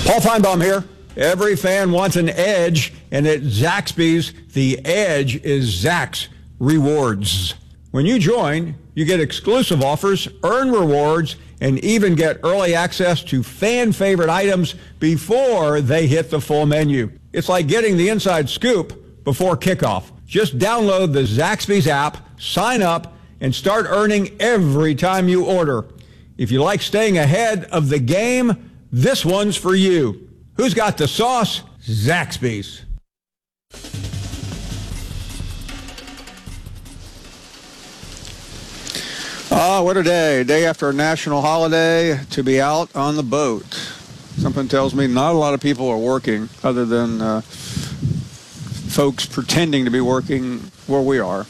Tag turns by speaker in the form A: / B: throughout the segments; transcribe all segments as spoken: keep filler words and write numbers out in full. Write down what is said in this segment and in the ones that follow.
A: Paul Feinbaum here. Every fan wants an edge, and at Zaxby's, the edge is Zax Rewards. When you join, you get exclusive offers, earn rewards, and even get early access to fan-favorite items before they hit the full menu. It's like getting the inside scoop before kickoff. Just download the Zaxby's app, sign up, and start earning every time you order. If you like staying ahead of the game, this one's for you. Who's got the sauce? Zaxby's. Ah, what a day. Day after a national holiday to be out on the boat. Something tells me not a lot of people are working other than uh, folks pretending to be working where we are.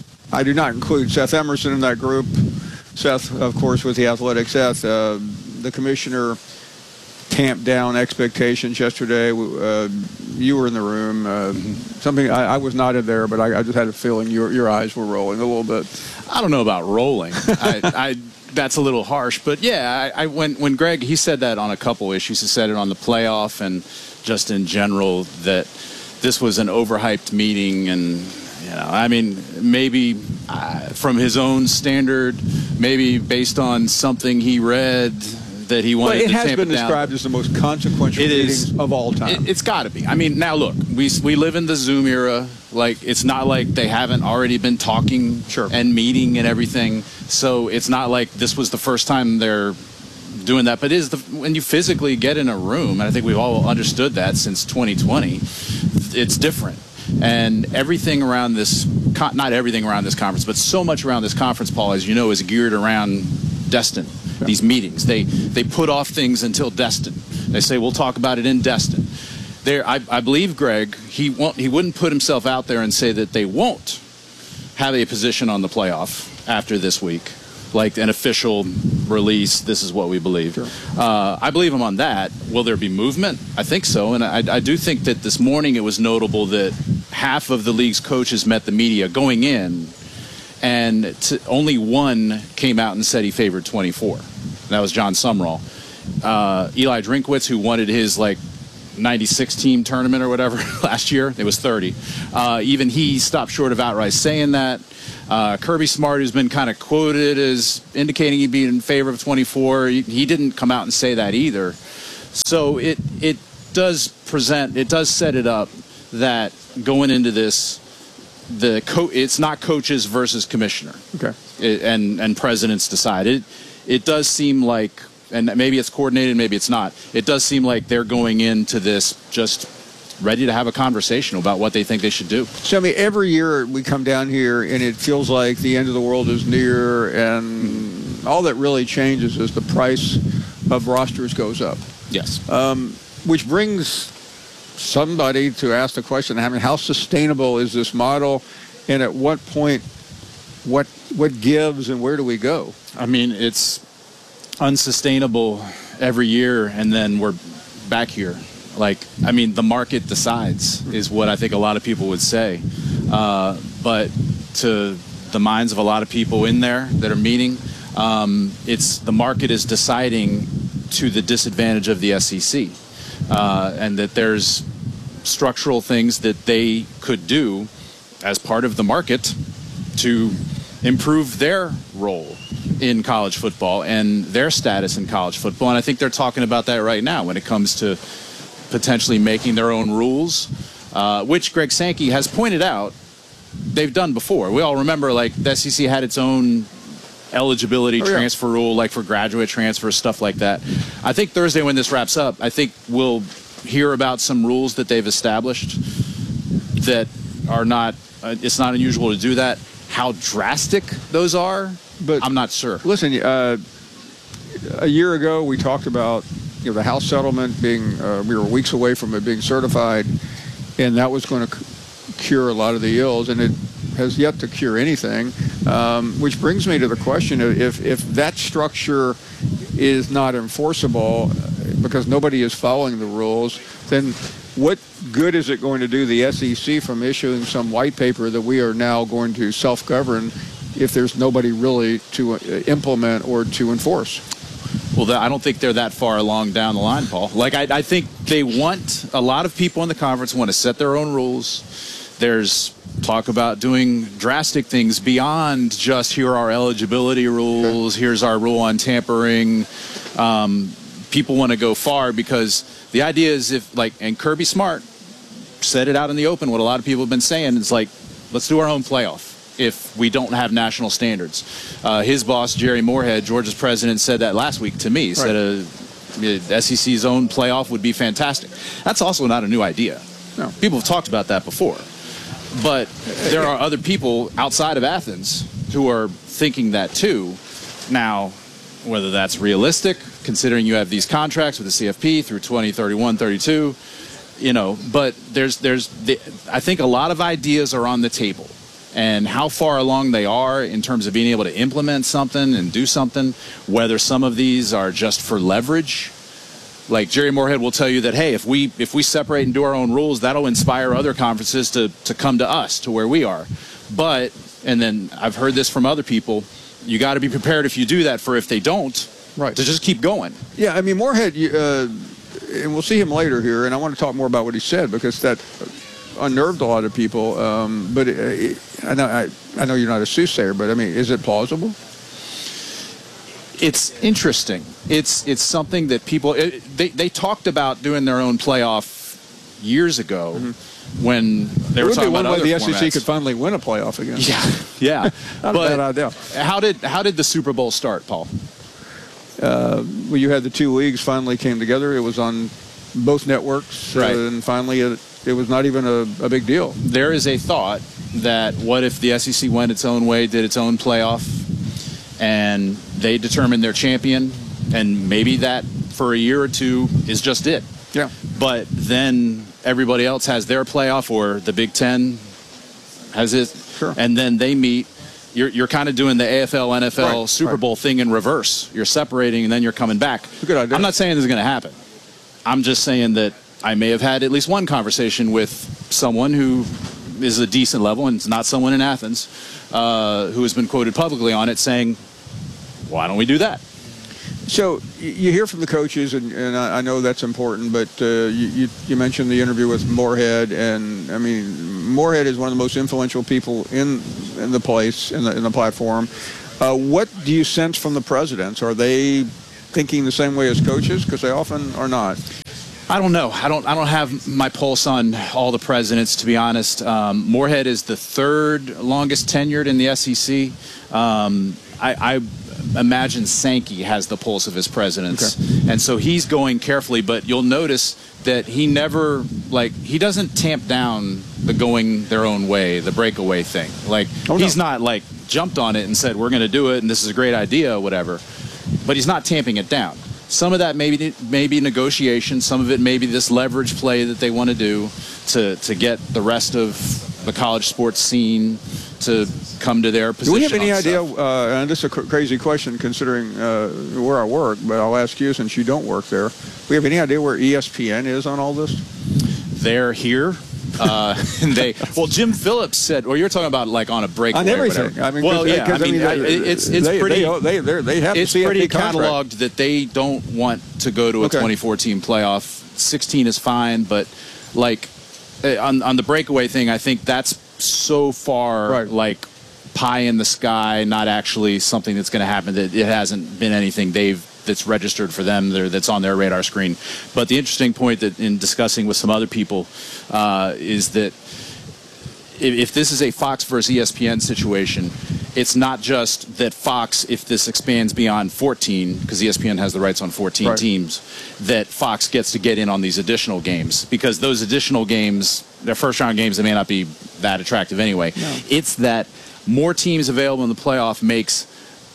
A: I do not include Seth Emerson in that group. Seth, of course, with the Athletic. Seth, uh, the commissioner tamped down expectations yesterday. Uh, you were in the room. Uh, something I, I was not in there, but I, I just had a feeling your your eyes were rolling a little bit.
B: I don't know about rolling. I, I that's a little harsh, but yeah, I, I when when Greg he said that on a couple issues. He said it on the playoff and just in general that this was an overhyped meeting, and you know, I mean, maybe uh, from his own standard, maybe based on something he read that he wanted
A: well, it
B: to
A: has
B: tamp
A: been
B: it down.
A: described as the most consequential
B: it
A: meeting
B: is,
A: of all time.
B: It, it's got to be. I mean, now look, we we live in the Zoom era. Like, it's not like they haven't already been talking
A: sure.
B: and meeting and everything. So it's not like this was the first time they're doing that. But it is the, when you physically get in a room, and I think we've all understood that since twenty twenty, it's different. And everything around this, not everything around this conference, but so much around this conference, Paul, as you know, is geared around Destin. Yeah. These meetings, they they put off things until Destin. They say we'll talk about it in Destin. There, I, I believe Greg. He won't. He wouldn't put himself out there and say that they won't have a position on the playoff after this week, like an official release. This is what we believe.
A: Sure.
B: Uh, I believe him on that. Will there be movement? I think so, and I, I do think that this morning it was notable that half of the league's coaches met the media going in, and to, only one came out and said he favored twenty-four. That was John Sumrall. Uh, Eli Drinkwitz, who wanted his like ninety-six team tournament or whatever last year, it was thirty. Uh, even he stopped short of outright saying that. Uh, Kirby Smart, who's been kind of quoted as indicating he'd be in favor of twenty-four, he, he didn't come out and say that either. So it it does present, it does set it up that going into this, the co- it's not coaches versus commissioner.
A: Okay.
B: It, and and presidents decide. It, it does seem like, and maybe it's coordinated, maybe it's not, it does seem like they're going into this just ready to have a conversation about what they think they should do.
A: So, I mean, every year we come down here and it feels like the end of the world is near, and all that really changes is the price of rosters goes up.
B: Yes.
A: Um, which brings somebody to ask the question, I mean, how sustainable is this model, and at what point, what what gives and where do we go?
B: I mean, it's unsustainable every year, and then we're back here. Like, I mean, the market decides is what I think a lot of people would say. Uh, but to the minds of a lot of people in there that are meeting, um, it's the market is deciding to the disadvantage of the S E C. Uh, and that there's structural things that they could do as part of the market to improve their role in college football and their status in college football. And I think they're talking about that right now when it comes to potentially making their own rules, uh, which Greg Sankey has pointed out they've done before. We all remember, like, the S E C had its own eligibility
A: oh, yeah.
B: transfer rule, like for graduate transfer, stuff like that. I think Thursday when this wraps up, I think we'll hear about some rules that they've established that are not, uh, it's not unusual to do that. How drastic those are, but I'm not sure.
A: Listen, uh, a year ago we talked about, you know, the House settlement being, uh, we were weeks away from it being certified, and that was going to c- cure a lot of the ills, and it has yet to cure anything, um, which brings me to the question of if, if that structure is not enforceable because nobody is following the rules, then what good is it going to do the S E C from issuing some white paper that we are now going to self-govern if there's nobody really to implement or to enforce?
B: Well, that, I don't think they're that far along down the line, Paul. Like, I, I think they want, a lot of people in the conference want to set their own rules. There's talk about doing drastic things beyond just here are our eligibility rules, okay. here's our rule on tampering. Um, people want to go far because the idea is if, like, and Kirby Smart said it out in the open, what a lot of people have been saying, is like, let's do our own playoff if we don't have national standards. Uh, his boss, Jerry Moorhead, Georgia's president, said that last week to me. Right. Said a, a S E C's own playoff would be fantastic. That's also not a new idea. No. People have talked about that before. But there are other people outside of Athens who are thinking that too. Now, whether that's realistic, considering you have these contracts with the C F P through twenty thirty-one, thirty-two, you know, but there's, there's, the, I think a lot of ideas are on the table. And how far along they are in terms of being able to implement something and do something, whether some of these are just for leverage. Like Jerry Moorhead will tell you that, hey, if we if we separate and do our own rules, that'll inspire other conferences to, to come to us, to where we are. But, and then I've heard this from other people, you got to be prepared if you do that for if they don't, right, to just keep going.
A: Yeah, I mean, Moorhead, uh, and we'll see him later here, and I want to talk more about what he said because that unnerved a lot of people. Um, but it, it, I know I, I know you're not a soothsayer, but I mean, is it plausible?
B: It's interesting. It's it's something that people it, they they talked about doing their own playoff years ago mm-hmm. when they
A: it
B: were
A: would
B: talking
A: be one
B: about
A: way
B: other
A: the
B: formats.
A: S E C could finally win a playoff again.
B: Yeah, yeah.
A: Not
B: but
A: a bad idea.
B: How did how did the Super Bowl start, Paul?
A: Uh, well, you had the two leagues finally came together. It was on both networks,
B: right.
A: uh, and finally it, it was not even a, a big deal.
B: There is a thought that what if the S E C went its own way, did its own playoff, and they determined their champion, and maybe that for a year or two is just it.
A: Yeah.
B: But then everybody else has their playoff, or the Big Ten has it,
A: sure.
B: and then they meet. You're, you're kind of doing the A F L, N F L, right, Super Bowl right. thing in reverse. You're separating, and then you're coming back.
A: Good idea.
B: I'm not saying this is going to happen. I'm just saying that I may have had at least one conversation with someone who is a decent level, and it's not someone in Athens, uh, who has been quoted publicly on it saying, why don't we do that?
A: So you hear from the coaches, and, and I know that's important, but uh, you, you, you mentioned the interview with Moorhead, and I mean, Moorhead is one of the most influential people in, in the place, in the, in the platform. Uh, what do you sense from the presidents? Are they thinking the same way as coaches? Because they often are not.
B: I don't know. I don't. I don't have my pulse on all the presidents, to be honest. Um, Moorhead is the third longest tenured in the S E C. Um, I, I imagine Sankey has the pulse of his presidents, okay. and so he's going carefully. But you'll notice that he never, like, he doesn't tamp down the going their own way, the breakaway thing. Like, oh, he's no. not like jumped on it and said we're going to do it and this is a great idea, or whatever. But he's not tamping it down. Some of that may be, may be negotiation. Some of it may be this leverage play that they want to do to, to get the rest of the college sports scene to come to their position.
A: Do we have any idea,
B: stuff.
A: uh, and this is a cr- crazy question considering uh, where I work, but I'll ask you since you don't work there. Do we have any idea where E S P N is on all this?
B: They're here. Uh, and they well, Jim Phillips said, or you're talking about like on a break
A: on everything. I mean,
B: well, yeah, I mean, I mean it's it's
A: they,
B: pretty.
A: They they, they have
B: it's
A: the
B: pretty
A: contract.
B: cataloged that they don't want to go to a okay. twenty fourteen playoff. sixteen is fine, but like on on the breakaway thing, I think that's so far
A: right.
B: like pie in the sky, not actually something that's going to happen. That it hasn't been anything they've. That's registered for them, that's on their radar screen. But the interesting point that in discussing with some other people uh, is that if, if this is a Fox versus E S P N situation, it's not just that Fox, if this expands beyond fourteen, because E S P N has the rights on fourteen right. teams, that Fox gets to get in on these additional games. Because those additional games, their first-round games, they may not be that attractive anyway.
A: No.
B: It's that more teams available in the playoff makes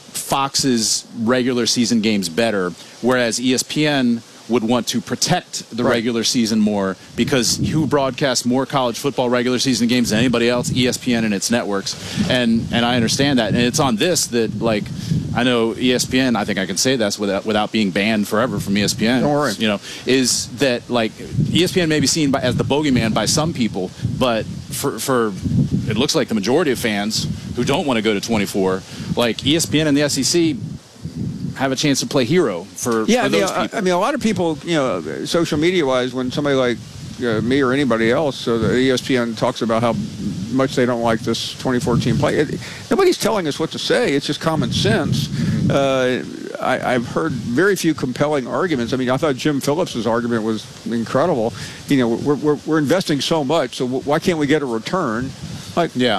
B: Fox's regular season games better, whereas E S P N would want to protect the
A: right.
B: regular season more because who broadcasts more college football regular season games than anybody else? E S P N and its networks. And and I understand that. And it's on this that, like, I know E S P N, I think I can say this without without being banned forever from E S P N.
A: Don't worry.
B: You know, is that, like, E S P N may be seen by, as the bogeyman by some people, but for for it looks like the majority of fans who don't want to go to twenty-four, like E S P N and the S E C, have a chance to play hero for,
A: yeah,
B: for
A: I mean,
B: those
A: I,
B: people.
A: I mean, a lot of people, you know, social media-wise, when somebody like uh, me or anybody else, so the E S P N talks about how much they don't like this twenty fourteen play. It, nobody's telling us what to say. It's just common sense. Mm-hmm. Uh, I, I've heard very few compelling arguments. I mean, I thought Jim Phillips's argument was incredible. You know, we're, we're, we're investing so much, so why can't we get a return? Like,
B: yeah.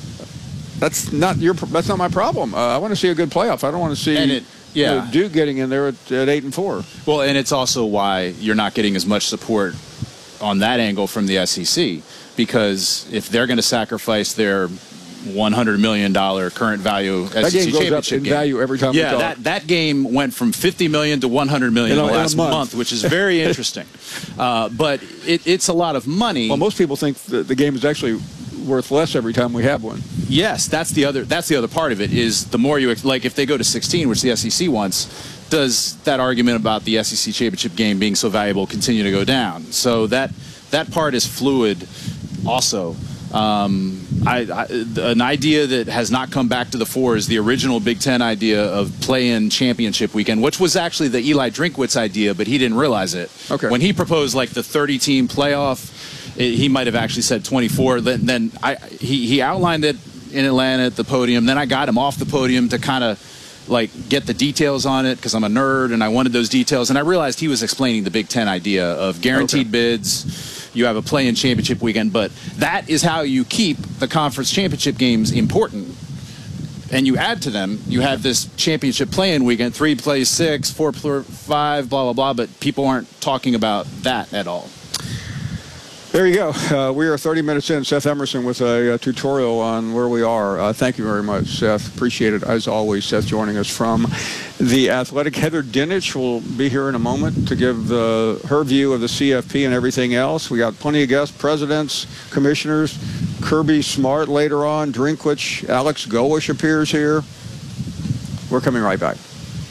A: That's not your. That's not my problem. Uh, I want to see a good playoff. I don't want to see
B: it, yeah.
A: you know, Duke getting in there at, at eight and four.
B: Well, and it's also why you're not getting as much support on that angle from the S E C, because if they're going to sacrifice their one hundred million dollars current value S E C
A: that game goes
B: championship
A: up in
B: game,
A: value every time.
B: Yeah,
A: we talk.
B: that that game went from fifty million dollars to one hundred million dollars in, in the last
A: month.
B: month, which is very interesting. uh, but it, it's a lot of money.
A: Well, most people think the, the game is actually worth less every time we have one.
B: Yes, that's the other that's the other part of it, is the more you, like if they go to sixteen, which the S E C wants, does that argument about the S E C championship game being so valuable continue to go down? So that that part is fluid also. Um, I, I, an idea that has not come back to the fore is the original Big Ten idea of play-in championship weekend, which was actually the Eli Drinkwitz idea, but he didn't realize it.
A: Okay.
B: When he proposed like the thirty-team playoff, it, he might have actually said twenty-four. Then, then I, he, he outlined it in Atlanta at the podium. Then I got him off the podium to kind of like get the details on it, because I'm a nerd and I wanted those details. And I realized he was explaining the Big Ten idea of guaranteed okay. bids. You have a play-in championship weekend, but that is how you keep the conference championship games important. And you add to them, you have this championship play-in weekend, three plays six, four plays five, blah, blah, blah, but people aren't talking about that at all.
A: There you go. Uh, we are thirty minutes in. Seth Emerson with a, a tutorial on where we are. Uh, thank you very much, Seth. Appreciate it, as always. Seth joining us from The Athletic. Heather Dinich will be here in a moment to give the, her view of the C F P and everything else. We got plenty of guests, presidents, commissioners, Kirby Smart later on, Drinkwitz, Alex Golesh appears here. We're coming right back.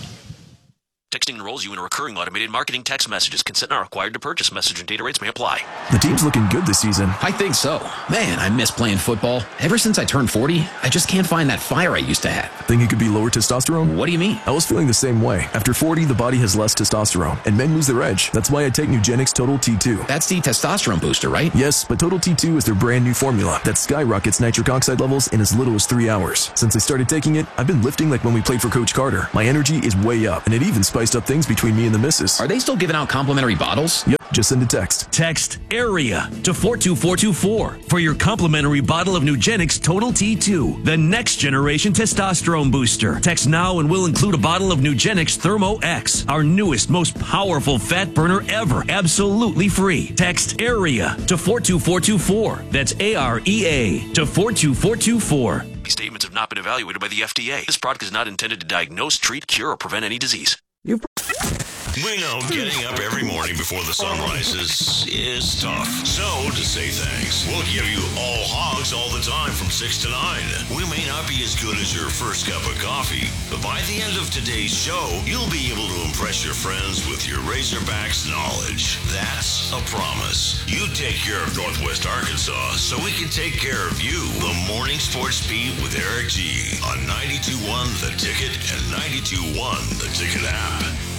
C: Texting enrolls you in a recurring automated marketing text messages. Consent not required to purchase. Message and data rates may apply.
D: The team's looking good this season.
E: I think so. Man, I miss playing football. Ever since I turned forty, I just can't find that fire I used to have.
D: Think it could be lower testosterone?
E: What do you mean?
D: I was feeling the same way. After forty, the body has less testosterone, and men lose their edge. That's why I take Nugenix Total T two.
E: That's the testosterone booster, right?
D: Yes, but Total T two is their brand new formula that skyrockets nitric oxide levels in as little as three hours. Since I started taking it, I've been lifting like when we played for Coach Carter. My energy is way up, and it even spiced up things between me and the missus.
E: Are they still giving out complimentary bottles?
D: Yep, just send a text.
F: Text AREA to four two four two four for your complimentary bottle of Nugenix Total T two, the next generation testosterone booster. Text now and we'll include a bottle of Nugenix Thermo X, our newest, most powerful fat burner ever, absolutely free. Text AREA to four two four two four. That's A R E A to four two four two four.
C: These statements have not been evaluated by the F D A. This product is not intended to diagnose, treat, cure, or prevent any disease.
A: You've
G: We know getting up every morning before the sun rises is tough. So, to say thanks, we'll give you all hogs all the time from six to nine. We may not be as good as your first cup of coffee, but by the end of today's show, you'll be able to impress your friends with your Razorbacks knowledge. That's a promise. You take care of Northwest Arkansas so we can take care of you. The Morning Sports Beat with Eric G. on ninety-two point one The Ticket and ninety-two point one The Ticket app.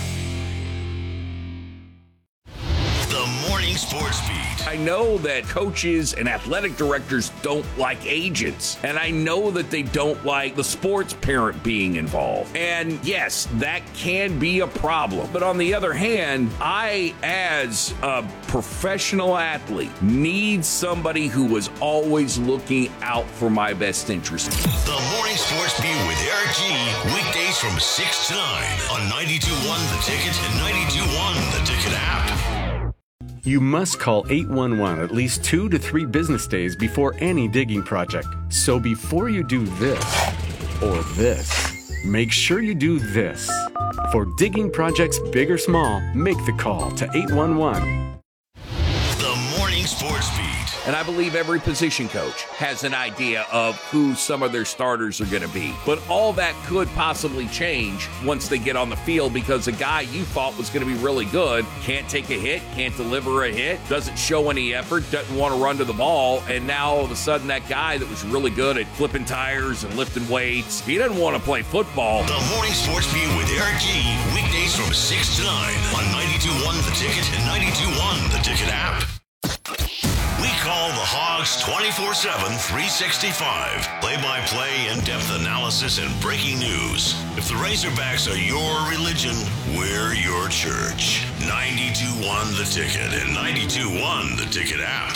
G: The Morning Sports Beat.
H: I know that coaches and athletic directors don't like agents, and I know that they don't like the sports parent being involved. And yes, that can be a problem. But on the other hand, I, as a professional athlete, need somebody who is always looking out for my best interest.
G: The Morning Sports Beat with Eric G. Weekdays from six to nine on ninety-two point one The Ticket and ninety-two point one The Ticket app.
I: You must call eight one one at least two to three business days before any digging project. So before you do this or this, make sure you do this. For digging projects big or small, make the call to eight one one.
G: The Morning Morning Sports Beat.
H: And I believe every position coach has an idea of who some of their starters are going to be. But all that could possibly change once they get on the field, because a guy you thought was going to be really good can't take a hit, can't deliver a hit, doesn't show any effort, doesn't want to run to the ball, and now all of a sudden that guy that was really good at flipping tires and lifting weights, he doesn't want to play football.
G: The Morning Sports Beat with Eric G. Weekdays from six to nine on ninety-two point one The Ticket and ninety-two point one The Ticket app. We call the Hogs twenty-four seven, three sixty-five. Play-by-play, in-depth analysis, and breaking news. If the Razorbacks are your religion, we're your church. ninety-two point one The Ticket and ninety-two point one The Ticket app.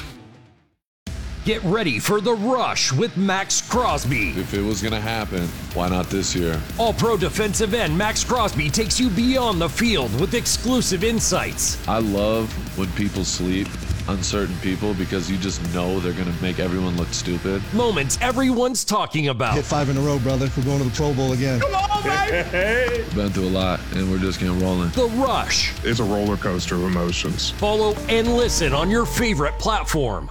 J: Get ready for The Rush with Max Crosby.
K: If it was going to happen, why not this year?
J: All-pro defensive end Max Crosby takes you beyond the field with exclusive insights.
K: I love when people sleep on certain people because you just know they're going to make everyone look stupid.
J: Moments everyone's talking about.
L: Hit five in a row, brother. We're going to the Pro Bowl again.
J: Come on, baby!
K: Been through a lot, and we're just getting rolling.
J: The Rush.
M: It's a roller coaster of emotions.
J: Follow and listen on your favorite platform.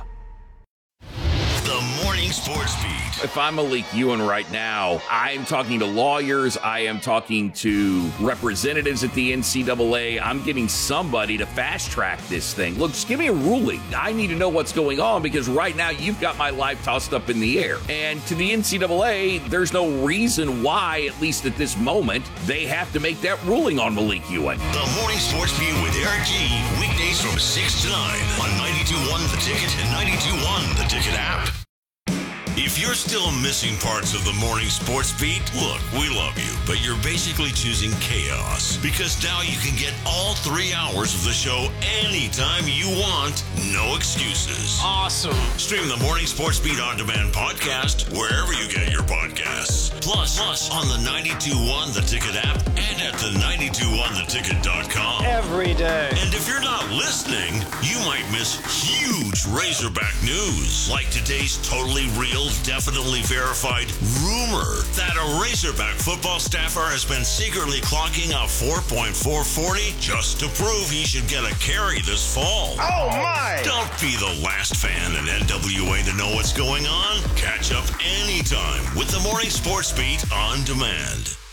G: The Morning Sports Beat.
H: If I'm Malik Ewan right now, I am talking to lawyers, I am talking to representatives at the N C double A. I'm getting somebody to fast track this thing. Look, just give me a ruling. I need to know what's going on, because right now you've got my life tossed up in the air. And to the N C double A, there's no reason why, at least at this moment, they have to make that ruling on Malik Ewan.
G: The Morning Sports Beat with Eric G. Weekdays from six to nine on ninety-two point one The Ticket and ninety-two point one The Ticket app. If you're still missing parts of the Morning Sports Beat, look, we love you, but you're basically choosing chaos, because now you can get all three hours of the show anytime you want, no excuses.
J: Awesome.
G: Stream the Morning Sports Beat On Demand podcast wherever you get your podcasts. Plus, plus on the ninety-two point one The Ticket app and at the ninety-two point one the ticket dot com.
J: Every day.
G: And if you're not listening, you might miss huge Razorback news, like today's totally real, definitely verified rumor that a Razorback football staffer has been secretly clocking a four point four forty just to prove he should get a carry this fall.
N: Oh my!
G: Don't be the last fan in N W A to know what's going on. Catch up anytime with the Morning Sports Beat On Demand.